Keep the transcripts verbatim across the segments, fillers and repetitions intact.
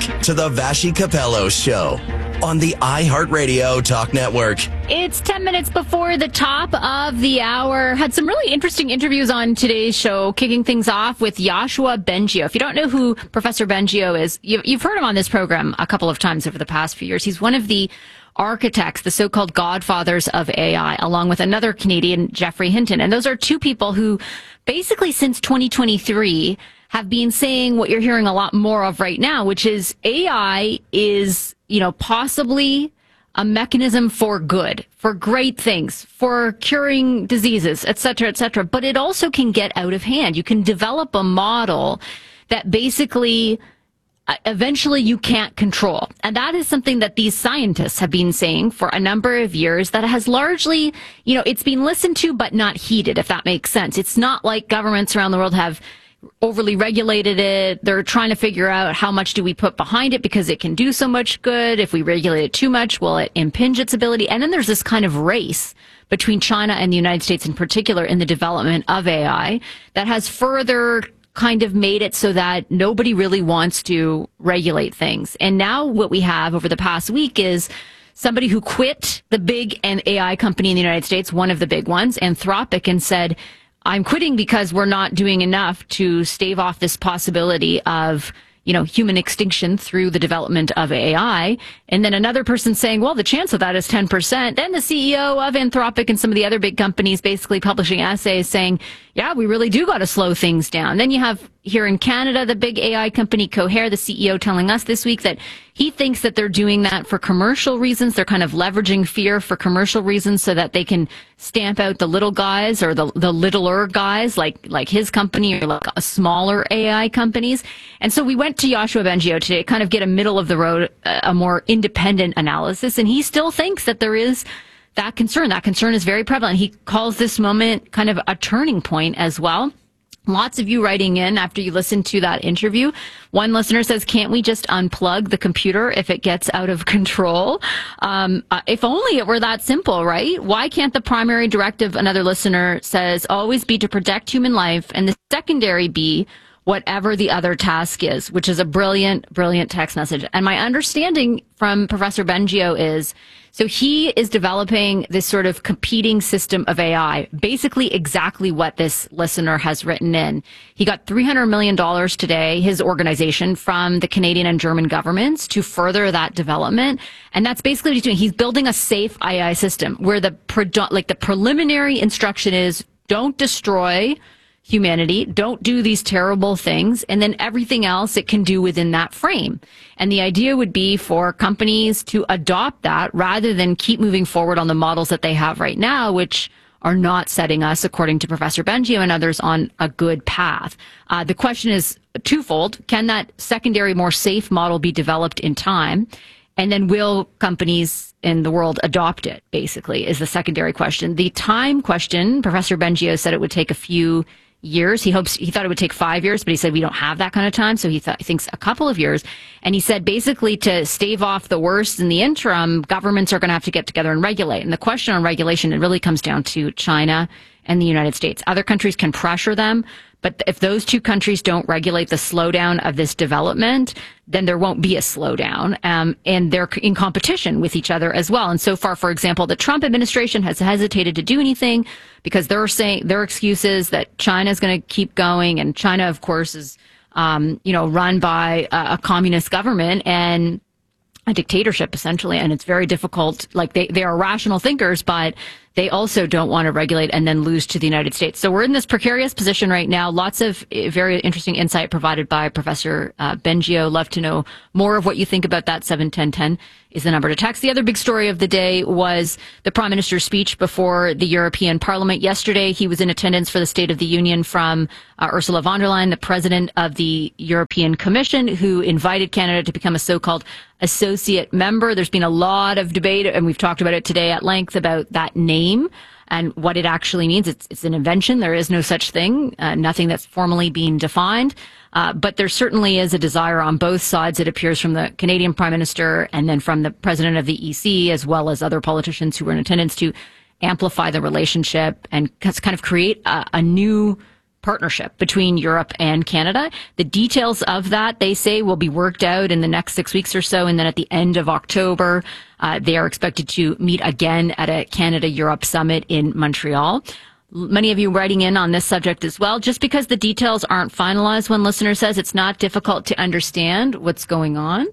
to the Vashi Capello Show on the iHeartRadio Talk Network. It's ten minutes before the top of the hour. Had some really interesting interviews on today's show, kicking things off with Yoshua Bengio. If you don't know who Professor Bengio is, you've heard him on this program a couple of times over the past few years. He's one of the architects, the so-called godfathers of A I, along with another Canadian, Geoffrey Hinton. And those are two people who basically since twenty twenty-three have been saying what you're hearing a lot more of right now, which is A I is, you know, possibly a mechanism for good, for great things, for curing diseases, et cetera, et cetera. But it also can get out of hand. You can develop a model that basically uh, eventually you can't control. And that is something that these scientists have been saying for a number of years that has largely, you know, it's been listened to but not heeded, if that makes sense. It's not like governments around the world have overly regulated it. They're trying to figure out how much do we put behind it because it can do so much good. If we regulate it too much, will it impinge its ability? And then there's this kind of race between China and the United States in particular in the development of A I that has further kind of made it so that nobody really wants to regulate things. And now what we have over the past week is somebody who quit the big A I company in the United States, one of the big ones, Anthropic, and said, I'm quitting because we're not doing enough to stave off this possibility of, you know, human extinction through the development of A I. And then another person saying, well, the chance of that is ten percent. Then the C E O of Anthropic and some of the other big companies basically publishing essays saying, yeah, we really do got to slow things down. Then you have here in Canada, the big A I company Cohere, the C E O telling us this week that he thinks that they're doing that for commercial reasons. They're kind of leveraging fear for commercial reasons so that they can stamp out the little guys or the, the littler guys like, like his company or like a smaller A I companies. And so we went to Yoshua Bengio today to kind of get a middle of the road, a more independent analysis. And he still thinks that there is that concern. That concern is very prevalent. He calls this moment kind of a turning point as well. Lots of you writing in after you listen to that interview. One listener says, can't we just unplug the computer if it gets out of control? Um, uh, if only it were that simple, right? Why can't the primary directive, another listener says, always be to protect human life and the secondary be whatever the other task is, which is a brilliant, brilliant text message. And my understanding from Professor Bengio is, so he is developing this sort of competing system of A I, basically exactly what this listener has written in. He got three hundred million dollars today, his organization, from the Canadian and German governments to further that development. And that's basically what he's doing. He's building a safe A I system where the, like the preliminary instruction is don't destroy humanity, don't do these terrible things, and then everything else it can do within that frame. And the idea would be for companies to adopt that rather than keep moving forward on the models that they have right now, which are not setting us, according to Professor Bengio and others, on a good path. Uh, the question is twofold. Can that secondary, more safe model be developed in time? And then will companies in the world adopt it, basically, is the secondary question. The time question, Professor Bengio said it would take a few years. He hopes, he thought it would take five years, but he said we don't have that kind of time. So he, th- he thinks a couple of years. And he said basically to stave off the worst in the interim, governments are going to have to get together and regulate. And the question on regulation, it really comes down to China and the United States. Other countries can pressure them, but if those two countries don't regulate the slowdown of this development, then there won't be a slowdown. Um, and they're in competition with each other as well. And so far, for example, the Trump administration has hesitated to do anything because they're saying their excuse is that China is going to keep going. And China, of course, is, um, you know, run by a, a communist government and a dictatorship, essentially. And it's very difficult. Like they, they are rational thinkers, but they also don't want to regulate and then lose to the United States. So we're in this precarious position right now. Lots of very interesting insight provided by Professor uh, Bengio. Love to know more of what you think about that. seven ten ten is the number to text. The other big story of the day was the Prime Minister's speech before the European Parliament yesterday. He was in attendance for the State of the Union from uh, Ursula von der Leyen, the President of the European Commission, who invited Canada to become a so-called associate member. There's been a lot of debate, and we've talked about it today at length, about that name and what it actually means. It's, it's an invention. There is no such thing, uh, nothing that's formally being defined. Uh, but there certainly is a desire on both sides, it appears, from the Canadian Prime Minister and then from the President of the E C, as well as other politicians who were in attendance, to amplify the relationship and kind of create a, a new partnership between Europe and Canada. The details of that, they say, will be worked out in the next six weeks or so. And then at the end of October, uh, they are expected to meet again at a Canada-Europe summit in Montreal. Many of you writing in on this subject as well. Just because the details aren't finalized, one listener says it's not difficult to understand what's going on.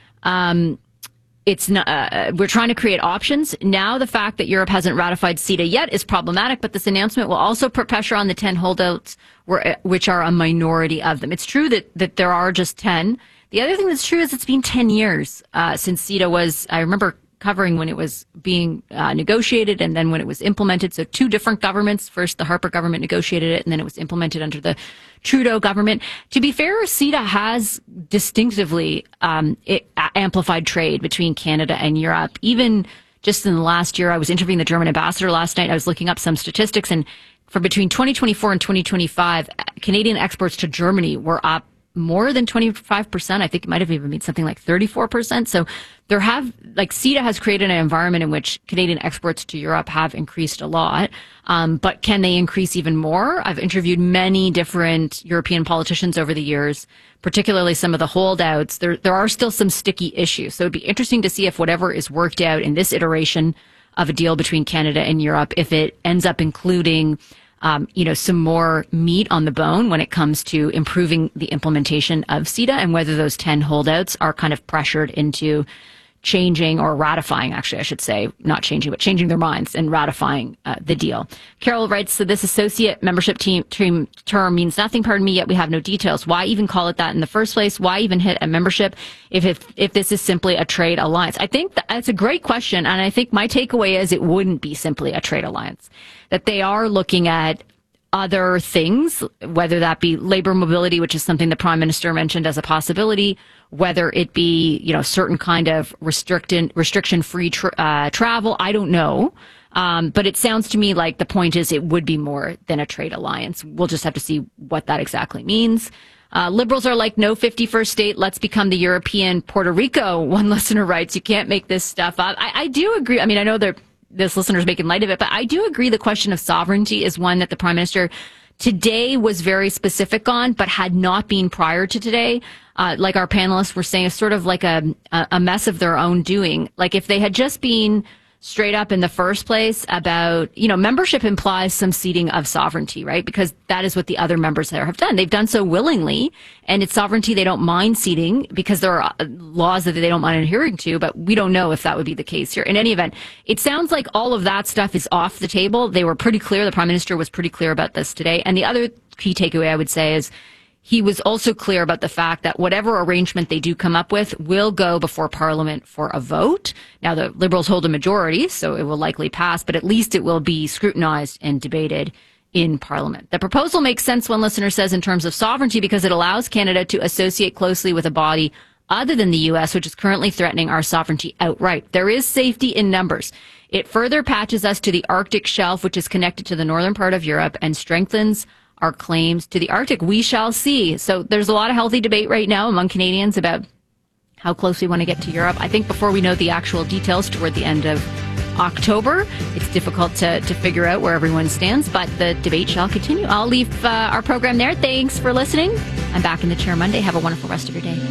Um, It's not, uh, we're trying to create options. Now, the fact that Europe hasn't ratified CETA yet is problematic, but this announcement will also put pressure on the ten holdouts, which are a minority of them. It's true that, that there are just ten. The other thing that's true is it's been ten years uh, since CETA was, I remember covering when it was being uh, negotiated and then when it was implemented. So two different governments. First, the Harper government negotiated it, and then it was implemented under the Trudeau government. To be fair, CETA has distinctively um, it, uh, amplified trade between Canada and Europe. Even just in the last year, I was interviewing the German ambassador last night. I was looking up some statistics, and for between twenty twenty-four and twenty twenty-five, Canadian exports to Germany were up more than twenty-five percent. I think it might have even been something like thirty-four percent. So there have, like, CETA has created an environment in which Canadian exports to Europe have increased a lot. Um, but can they increase even more? I've interviewed many different European politicians over the years, particularly some of the holdouts. There, there are still some sticky issues. So it'd be interesting to see if whatever is worked out in this iteration of a deal between Canada and Europe, if it ends up including Um, you know, some more meat on the bone when it comes to improving the implementation of CETA, and whether those ten holdouts are kind of pressured into changing or ratifying, actually, I should say, not changing, but changing their minds and ratifying uh, the deal. Carol writes, so this associate membership team, team term means nothing, pardon me, yet we have no details. Why even call it that in the first place? Why even hit a membership if, if, if this is simply a trade alliance? I think that's a great question, and I think my takeaway is it wouldn't be simply a trade alliance, that they are looking at other things, whether that be labor mobility, which is something the Prime Minister mentioned as a possibility, whether it be, you know, certain kind of restriction, restriction-free tra- uh, travel. I don't know. Um, but it sounds to me like the point is it would be more than a trade alliance. We'll just have to see what that exactly means. Uh, liberals are like, no fifty-first state, let's become the European Puerto Rico. One listener writes, you can't make this stuff up. I, I do agree. I mean, I know they're this listener's making light of it, but I do agree the question of sovereignty is one that the Prime Minister today was very specific on, but had not been prior to today. Uh, like our panelists were saying, it's sort of like a, a mess of their own doing. Like if they had just been straight up in the first place about, you know, membership implies some ceding of sovereignty, right? Because that is what the other members there have done. They've done so willingly, and it's sovereignty they don't mind ceding because there are laws that they don't mind adhering to, but we don't know if that would be the case here. In any event, it sounds like all of that stuff is off the table. They were pretty clear. The Prime Minister was pretty clear about this today. And the other key takeaway I would say is he was also clear about the fact that whatever arrangement they do come up with will go before Parliament for a vote. Now, the Liberals hold a majority, so it will likely pass, but at least it will be scrutinized and debated in Parliament. The proposal makes sense, one listener says, in terms of sovereignty because it allows Canada to associate closely with a body other than the U S, which is currently threatening our sovereignty outright. There is safety in numbers. It further patches us to the Arctic shelf, which is connected to the northern part of Europe, and strengthens our claims to the Arctic. We shall see. So there's a lot of healthy debate right now among Canadians about how close we want to get to Europe. I think before we know the actual details toward the end of October, it's difficult to, to figure out where everyone stands, but the debate shall continue. I'll leave uh, our program there. Thanks for listening. I'm back in the chair Monday. Have a wonderful rest of your day.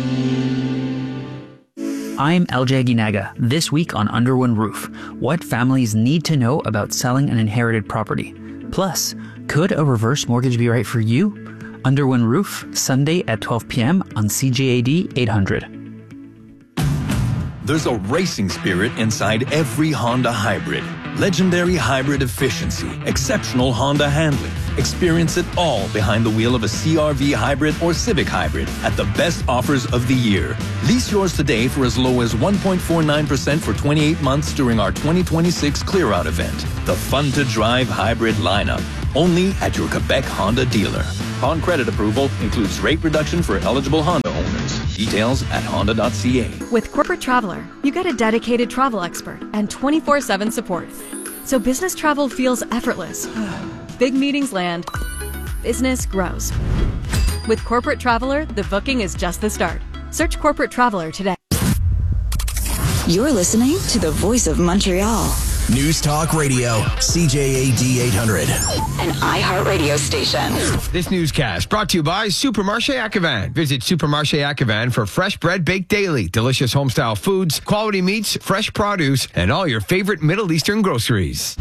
I'm L J Ginaga. This week on Underwood Roof, what families need to know about selling an inherited property. Plus, could a reverse mortgage be right for you? Underwood Roof, Sunday at twelve p.m. on C J A D eight hundred. There's a racing spirit inside every Honda hybrid. Legendary hybrid efficiency, exceptional Honda handling. Experience it all behind the wheel of a C R V hybrid or Civic hybrid at the best offers of the year. Lease yours today for as low as one point four nine percent for twenty-eight months during our twenty twenty-six Clear Out event. The fun-to-drive hybrid lineup, only at your Quebec Honda dealer. On credit approval, includes rate reduction for eligible Honda owners. Details at honda dot c a. With Corporate Traveler, you get a dedicated travel expert and twenty-four seven support. So business travel feels effortless. Big meetings land. Business grows. With Corporate Traveler, the booking is just the start. Search Corporate Traveler today. You're listening to the Voice of Montreal, News Talk Radio, C J A D eight hundred. An iHeartRadio station. This newscast brought to you by Supermarché Ackevan. Visit Supermarché Ackevan for fresh bread baked daily, delicious homestyle foods, quality meats, fresh produce, and all your favorite Middle Eastern groceries.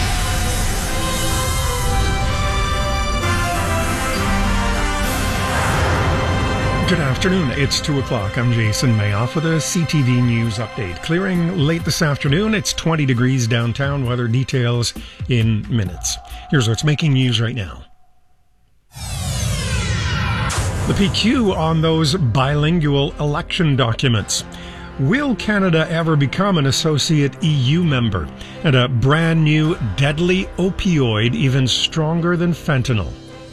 Good afternoon. It's two o'clock. I'm Jason Mayoff with a C T V News update. Clearing late this afternoon. It's twenty degrees downtown. Weather details in minutes. Here's what's making news right now. The P Q on those bilingual election documents. Will Canada ever become an associate E U member? And a brand new deadly opioid even stronger than fentanyl.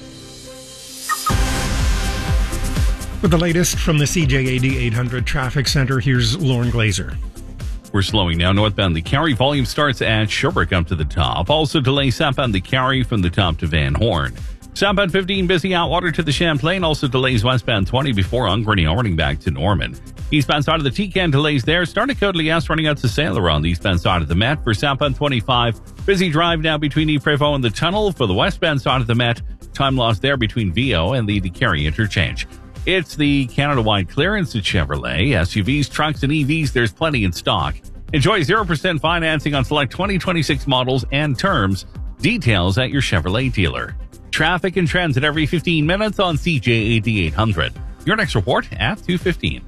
With the latest from the C J A D eight hundred Traffic Center, here's Lauren Glazer. We're slowing down northbound the Carrie. Volume starts at Sherbrooke up to the top. Also delays southbound the Carrie from the top to Van Horn. Southbound fifteen busy Outwater to the Champlain. Also delays westbound twenty before Ungrenny running back to Norman. Eastbound side of the T-Can delays there. Starting Côte Lias running out to Sailor on the eastbound side of the Met. For southbound twenty-five, busy drive now between Yves Prévost and the tunnel. For the westbound side of the Met, time lost there between Vio and the Carrie interchange. It's the Canada-wide clearance at Chevrolet. S U Vs, trucks, and E Vs, there's plenty in stock. Enjoy zero percent financing on select twenty twenty-six models and terms. Details at your Chevrolet dealer. Traffic and trends at every fifteen minutes on C J A D eight hundred. Your next report at two fifteen.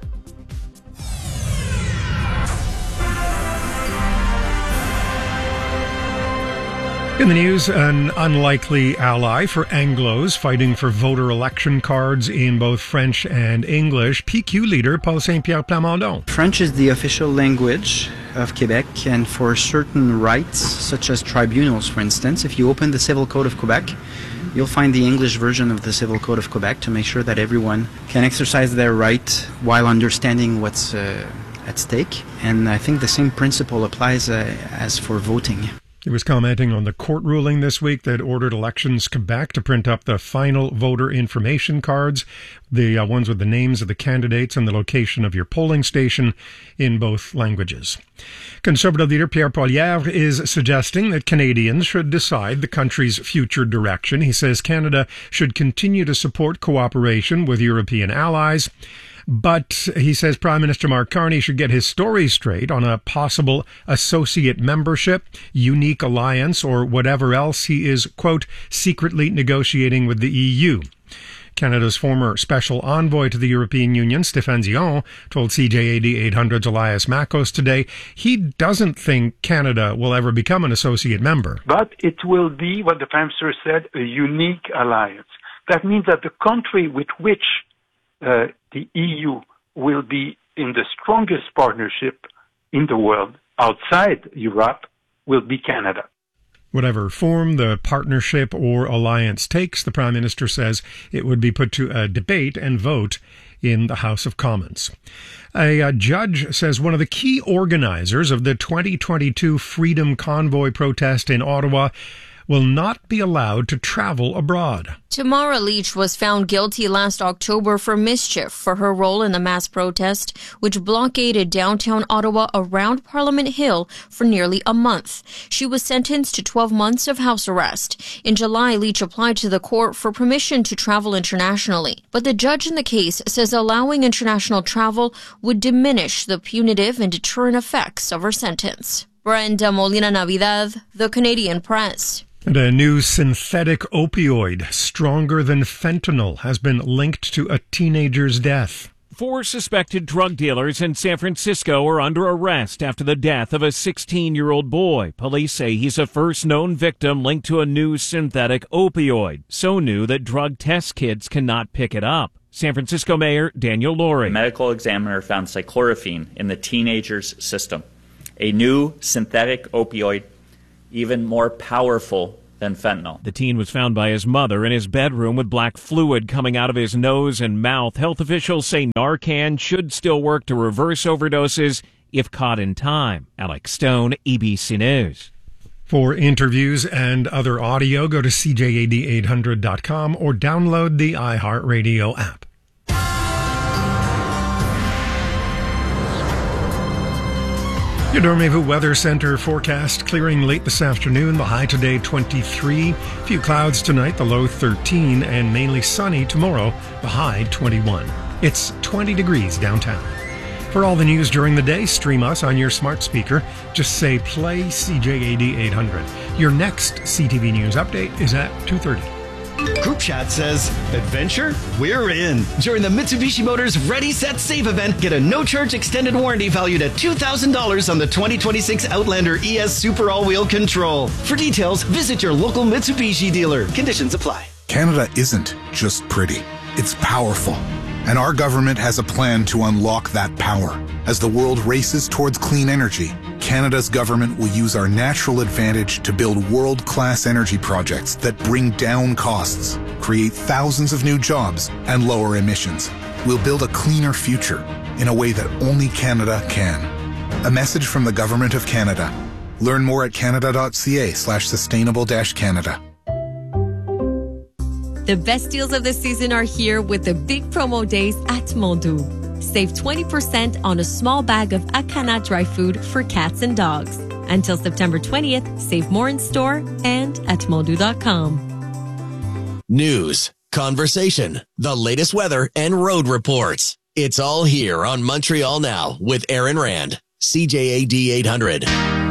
In the news, an unlikely ally for Anglos fighting for voter election cards in both French and English. P Q leader Paul Saint-Pierre Plamondon. French is the official language of Quebec, and for certain rights, such as tribunals, for instance, if you open the Civil Code of Quebec, you'll find the English version of the Civil Code of Quebec to make sure that everyone can exercise their right while understanding what's uh, at stake. And I think the same principle applies uh, as for voting. He was commenting on the court ruling this week that ordered Elections Quebec to print up the final voter information cards, the uh, ones with the names of the candidates and the location of your polling station in both languages. Conservative leader Pierre Poilievre is suggesting that Canadians should decide the country's future direction. He says Canada should continue to support cooperation with European allies. But he says Prime Minister Mark Carney should get his story straight on a possible associate membership, unique alliance, or whatever else he is, quote, secretly negotiating with the E U. Canada's former special envoy to the European Union, Stéphane Dion, told C J A D eight hundred's Elias Makos today he doesn't think Canada will ever become an associate member. But it will be, what the Prime Minister said, a unique alliance. That means that the country with which Uh, the E U will be in the strongest partnership in the world outside Europe will be Canada. Whatever form the partnership or alliance takes, the Prime Minister says it would be put to a debate and vote in the House of Commons. A, a judge says one of the key organizers of the twenty twenty-two Freedom Convoy protest in Ottawa will not be allowed to travel abroad. Tamara Leach was found guilty last October for mischief for her role in the mass protest, which blockaded downtown Ottawa around Parliament Hill for nearly a month. She was sentenced to twelve months of house arrest. In July, Leach applied to the court for permission to travel internationally. But the judge in the case says allowing international travel would diminish the punitive and deterrent effects of her sentence. Brenda Molina Navidad, The Canadian Press. And a new synthetic opioid, stronger than fentanyl, has been linked to a teenager's death. Four suspected drug dealers in San Francisco are under arrest after the death of a sixteen-year-old boy. Police say he's a first known victim linked to a new synthetic opioid, so new that drug test kits cannot pick it up. San Francisco Mayor Daniel Lurie. A medical examiner found cyclorphine in the teenager's system, a new synthetic opioid even more powerful than fentanyl. The teen was found by his mother in his bedroom with black fluid coming out of his nose and mouth. Health officials say Narcan should still work to reverse overdoses if caught in time. Alex Stone, A B C News. For interviews and other audio, go to C J A D eight hundred dot com or download the iHeartRadio app. Your Dormez-vous Weather Center forecast clearing late this afternoon. The high today twenty-three. Few clouds tonight, the low thirteen, and mainly sunny tomorrow, the high twenty-one. It's twenty degrees downtown. For all the news during the day, stream us on your smart speaker. Just say play C J A D eight hundred. Your next C T V News update is at two thirty. Group Chat says, adventure? We're in. During the Mitsubishi Motors Ready, Set, Save event, get a no-charge extended warranty valued at two thousand dollars on the twenty twenty-six Outlander E S Super All-Wheel Control. For details, visit your local Mitsubishi dealer. Conditions apply. Canada isn't just pretty. It's powerful. And our government has a plan to unlock that power. As the world races towards clean energy, Canada's government will use our natural advantage to build world-class energy projects that bring down costs, create thousands of new jobs, and lower emissions. We'll build a cleaner future in a way that only Canada can. A message from the Government of Canada. Learn more at canada.ca slash sustainable dash Canada. The best deals of the season are here with the big promo days at Mondu. Save twenty percent on a small bag of Akana dry food for cats and dogs. Until September twentieth, save more in store and at mondu dot com. News, conversation, the latest weather, and road reports. It's all here on Montreal Now with Aaron Rand, C J A D eight hundred.